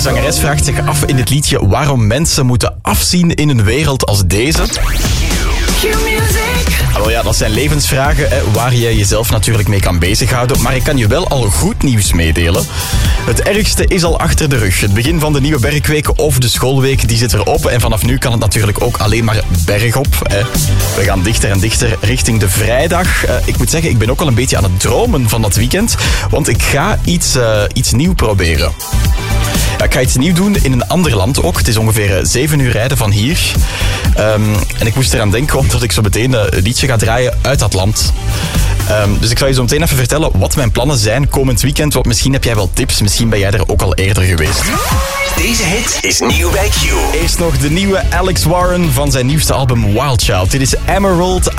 zangeres vraagt zich af in het liedje waarom mensen moeten afzien in een wereld als deze. Oh ja, dat zijn levensvragen waar je jezelf natuurlijk mee kan bezighouden. Maar ik kan je wel al goed nieuws meedelen. Het ergste is al achter de rug. Het begin van de nieuwe werkweek of de schoolweek die zit erop. En vanaf nu kan het natuurlijk ook alleen maar bergop. We gaan dichter en dichter richting de vrijdag. Ik moet zeggen, ik ben ook al een beetje aan het dromen van dat weekend. Want ik ga iets nieuws proberen. Ja, ik ga iets nieuws doen in een ander land ook. Het is ongeveer 7 uur rijden van hier. En ik moest eraan denken omdat ik zo meteen een liedje ga draaien uit dat land. Dus ik zal je zo meteen even vertellen wat mijn plannen zijn komend weekend. Want misschien heb jij wel tips. Misschien ben jij er ook al eerder geweest. Deze hit is nieuw bij Q. Eerst nog de nieuwe Alex Warren van zijn nieuwste album Wild Child. Dit is Emerald